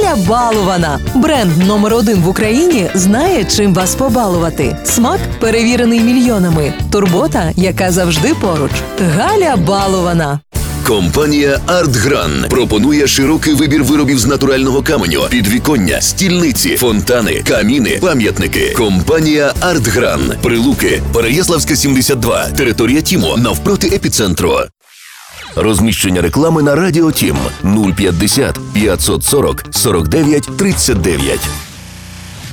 Галя Балована. Бренд номер 1 в Україні знає, чим вас побалувати. Смак, перевірений мільйонами. Турбота, яка завжди поруч. Галя Балована. Компанія «Артгран» пропонує широкий вибір виробів з натурального каменю, підвіконня, стільниці, фонтани, каміни, пам'ятники. Компанія «Артгран». Прилуки, Переяславська, 72, територія ТІМО, навпроти епіцентру. Розміщення реклами на Радіо Тім 050 540 49 39.